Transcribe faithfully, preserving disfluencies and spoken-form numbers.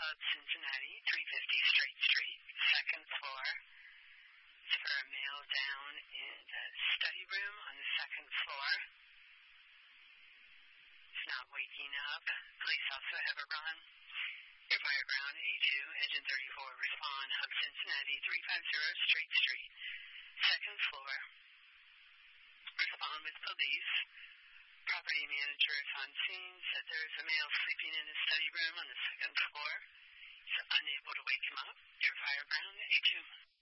Hub Cincinnati, three fifty Straight Street, second floor. It's for a male down in the study room on the second floor. It's not waking up. Police also have a run. Your fire ground, A two, engine thirty-four, respond, Hub Cincinnati, three fifty Straight Street, second floor. Respond with police. Property manager is on scene, said there is a male sleeping in his study room on the second floor. He's unable to wake him up. Your fire ground, A two.